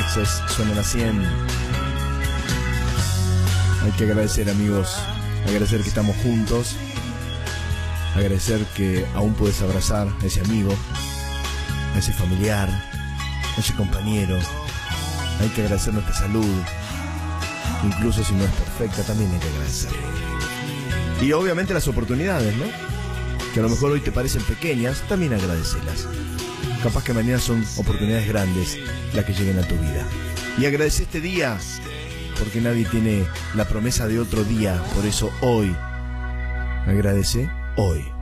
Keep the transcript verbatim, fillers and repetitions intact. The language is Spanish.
Access suenan a cien. Hay que agradecer, amigos, agradecer que estamos juntos, agradecer que aún puedes abrazar a ese amigo, a ese familiar, a ese compañero. Hay que agradecer nuestra salud, incluso si no es perfecta, también hay que agradecer. Y obviamente las oportunidades, ¿no? Que a lo mejor hoy te parecen pequeñas, también agradecelas. Capaz que mañana son oportunidades grandes las que lleguen a tu vida. Y agradece este día, porque nadie tiene la promesa de otro día. Por eso hoy, agradece hoy.